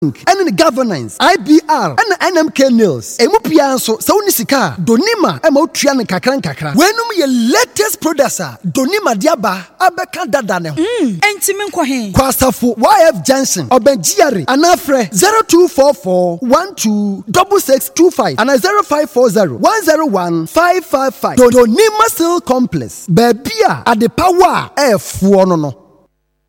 and the governance IBR and NMK Nails Emupia so Saunisika Donima Emotrian Kakran Kakra Wenum ye latest producer Donima Diaba Abeka Dadane Entimen Kwahe Kwasafu YF Johnson Obenjiari Anafre 0244 126625 and 0540 101 555 Donima Sil Complex Babia at the power F1 no